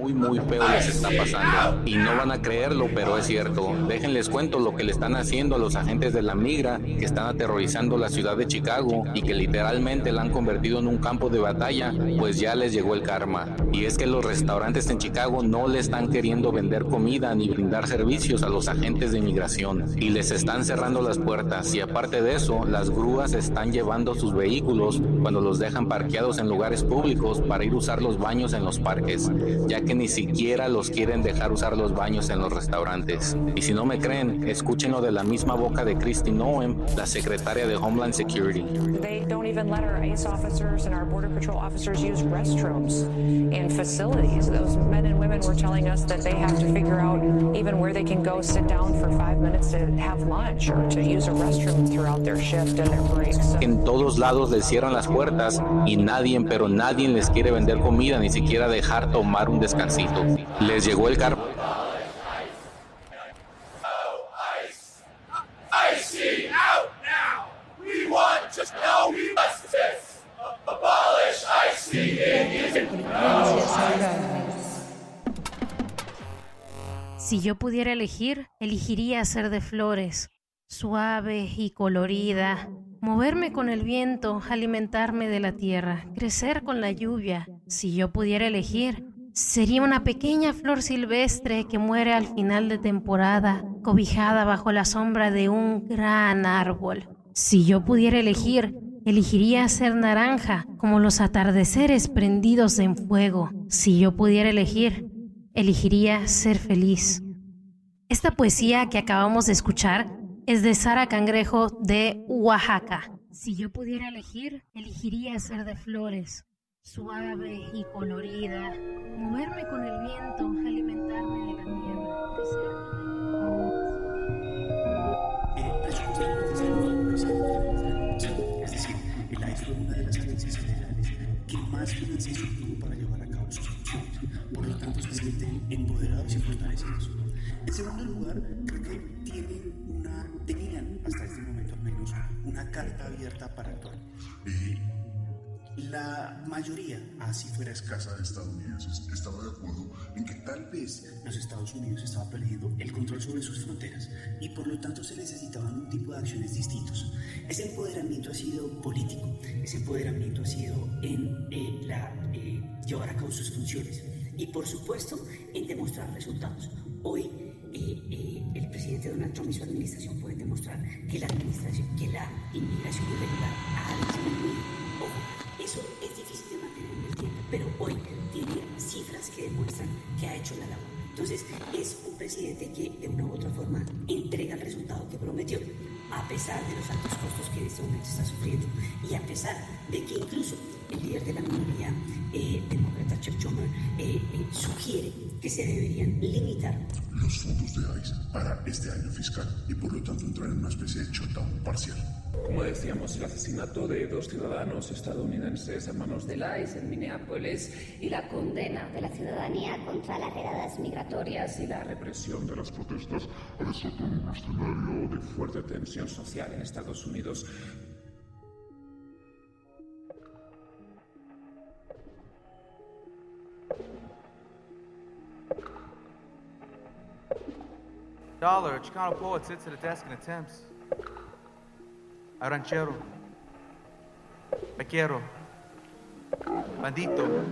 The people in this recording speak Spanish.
muy feo les está pasando. Y no van a creerlo, pero es cierto. Déjenles cuento lo que le están haciendo a los agentes de la migra, que están aterrorizando la ciudad de Chicago y que literalmente la han convertido en un campo de batalla, pues ya les llegó el karma. Y es que los restaurantes en Chicago no le están queriendo vender comida ni brindar servicios a los agentes de inmigración y les están cerrando las puertas. Y aparte de eso, las grúas están llevando sus vehículos cuando los dejan parqueados en lugares públicos para ir a usar los baños en los parques, ya que ni siquiera los quieren dejar usar los baños en los restaurantes. Y si no me creen, escúchenlo de la misma boca de Kristi Noem, la secretaria de Homeland Security. They don't even let our ICE officers and our Border Patrol officers use restrooms in facilities. Those men and women were telling us that they have to figure out even where they can go sit down for 5 minutes to have lunch or to use a restroom throughout their shift and their breaks. En todos lados les cierran las puertas y nadie, pero nadie les quiere vender comida, ni siquiera dejar tomar un descansito. Les llegó el karma. Si yo pudiera elegir, elegiría ser de flores, suave y colorida, moverme con el viento, alimentarme de la tierra, crecer con la lluvia. Si yo pudiera elegir, sería una pequeña flor silvestre que muere al final de temporada, cobijada bajo la sombra de un gran árbol. Si yo pudiera elegir, elegiría ser naranja, como los atardeceres prendidos en fuego. Si yo pudiera elegir, elegiría ser feliz. Esta poesía que acabamos de escuchar es de Sara Cangrejo de Oaxaca. Si yo pudiera elegir, elegiría ser de flores, suave y colorida, moverme con el viento, alimentarme de la tierra, Es decir, el ICE fue una de las agencias federales que más financiación tuvo para llevar a cabo sus funciones. Por lo tanto, se sienten empoderados y fortalecidos. En segundo lugar, creo que tenían, hasta este momento al menos, una carta abierta para actuar. La mayoría, así fuera escasa, de estadounidenses estaba de acuerdo en que tal vez los Estados Unidos estaban perdiendo el control sobre sus fronteras y por lo tanto se necesitaban un tipo de acciones distintos. Ese empoderamiento ha sido político, ese empoderamiento ha sido en llevar a cabo sus funciones y por supuesto en demostrar resultados. Hoy el presidente Donald Trump y su administración pueden demostrar que la inmigración irregular ha disminuido. Ojo, eso es difícil de mantener en el tiempo, pero hoy tiene cifras que demuestran que ha hecho la labor. Entonces, es un presidente que de una u otra forma entrega el resultado que prometió, a pesar de los altos costos que en este momento está sufriendo y a pesar de que incluso el líder de la minoría demócrata, Chuck Schumer, sugiere que se deberían limitar los fondos de ICE para este año fiscal y por lo tanto entrar en una especie de shutdown parcial. Como decíamos, el asesinato de 2 ciudadanos estadounidenses en manos del ICE en Minneapolis y la condena de la ciudadanía contra las redadas migratorias y la represión de las protestas ha desatado un escenario de fuerte tensión social en Estados Unidos. Dollar, Chicano poet sits at a desk and attempts. A ranchero. Vaquero. Bandito.